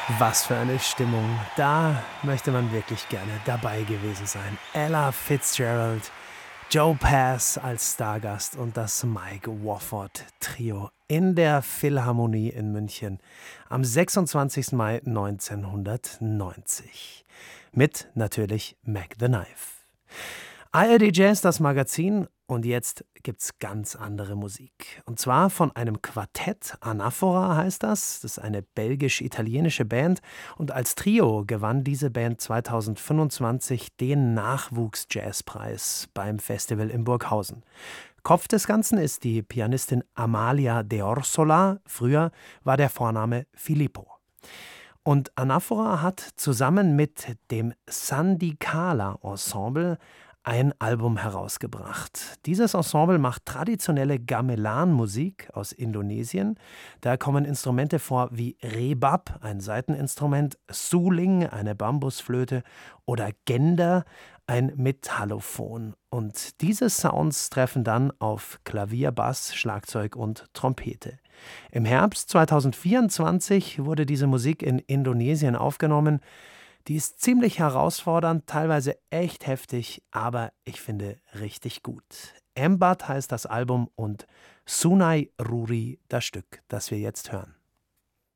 Was für eine Stimmung. Da möchte man wirklich gerne dabei gewesen sein. Ella Fitzgerald, Joe Pass als Stargast und das Mike Wofford Trio in der Philharmonie in München am 26. Mai 1990. Mit natürlich Mac the Knife. ARD Jazz, das Magazin, und jetzt gibt's ganz andere Musik. Und zwar von einem Quartett, Anaphora heißt das. Das ist eine belgisch-italienische Band. Und als Trio gewann diese Band 2025 den Nachwuchs-Jazzpreis beim Festival in Burghausen. Kopf des Ganzen ist die Pianistin Amalia D'Orsola. Früher war der Vorname Filippo. Und Anaphora hat zusammen mit dem Sandikala Ensemble ein Album herausgebracht. Dieses Ensemble macht traditionelle Gamelan-Musik aus Indonesien. Da kommen Instrumente vor wie Rebab, ein Saiteninstrument, Suling, eine Bambusflöte, oder Gender, ein Metallophon. Und diese Sounds treffen dann auf Klavier, Bass, Schlagzeug und Trompete. Im Herbst 2024 wurde diese Musik in Indonesien aufgenommen. Die ist ziemlich herausfordernd, teilweise echt heftig, aber ich finde richtig gut. Embat heißt das Album und Sunai Ruri das Stück, das wir jetzt hören.